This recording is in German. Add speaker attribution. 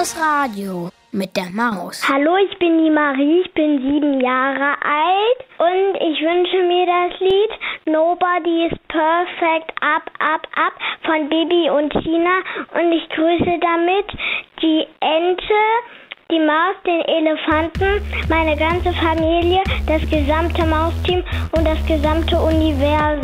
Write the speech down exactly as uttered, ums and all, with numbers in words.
Speaker 1: Chaos Radio mit der Maus.
Speaker 2: Hallo, ich bin die Marie, ich bin sieben Jahre alt und ich wünsche mir das Lied Nobody is Perfect Up, Up, Up von Bibi und Tina und ich grüße damit die Ente, die Maus, den Elefanten, meine ganze Familie, das gesamte Mausteam und das gesamte Universum.